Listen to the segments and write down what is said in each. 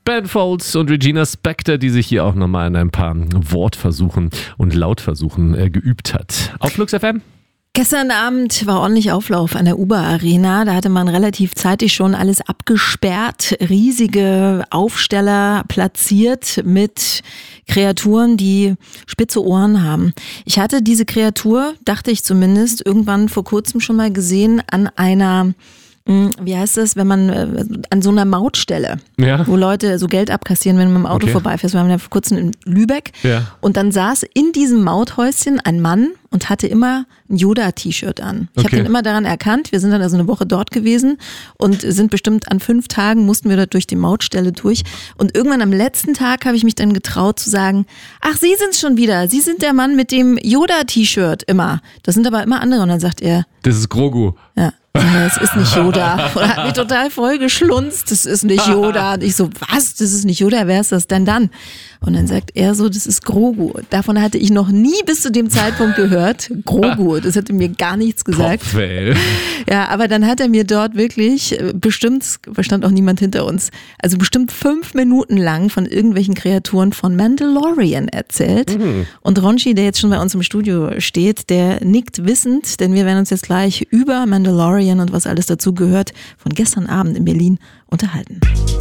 Ben Folds und Regina Spektor, die sich hier auch nochmal in ein paar Wortversuchen und Lautversuchen geübt hat. Auf Flux FM. Gestern Abend war ordentlich Auflauf an der Uber-Arena. Da hatte man relativ zeitig schon alles abgesperrt, riesige Aufsteller platziert mit Kreaturen, die spitze Ohren haben. Ich hatte diese Kreatur, dachte ich zumindest, irgendwann vor kurzem schon mal gesehen an einer, wie heißt das, wenn man an so einer Mautstelle, wo Leute so Geld abkassieren, wenn man mit dem Auto vorbeifährt. Wir waren ja vor kurzem in Lübeck und dann saß in diesem Mauthäuschen ein Mann und hatte immer ein Yoda-T-Shirt an. Ich habe ihn immer daran erkannt. Wir sind dann also eine Woche dort gewesen und sind bestimmt an 5 Tagen mussten wir dort durch die Mautstelle durch. Und irgendwann am letzten Tag habe ich mich dann getraut zu sagen, ach, Sie sind's schon wieder. Sie sind der Mann mit dem Yoda-T-Shirt immer. Das sind aber immer andere. Und dann sagt er, das ist Grogu. Ja. Es ist nicht Yoda. Und hat mich total voll geschlunzt. Das ist nicht Yoda. Und ich so, was? Das ist nicht Yoda. Wer ist das denn dann? Und dann sagt er so, das ist Grogu. Davon hatte ich noch nie bis zu dem Zeitpunkt gehört. Grogu. Das hätte mir gar nichts gesagt. Ja, aber dann hat er mir dort wirklich bestimmt, stand auch niemand hinter uns, also bestimmt 5 Minuten lang von irgendwelchen Kreaturen von Mandalorian erzählt. Und Ronchi, der jetzt schon bei uns im Studio steht, der nickt wissend, denn wir werden uns jetzt gleich über Mandalorian und was alles dazu gehört von gestern Abend in Berlin unterhalten.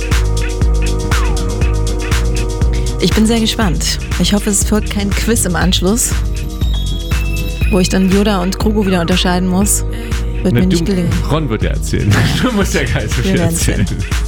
Ich bin sehr gespannt. Ich hoffe, es folgt kein Quiz im Anschluss, wo ich dann Yoda und Grogu wieder unterscheiden muss. Wird mir nicht gelingen. Ron wird ja erzählen. Du musst ja gar nicht so viel erzählen.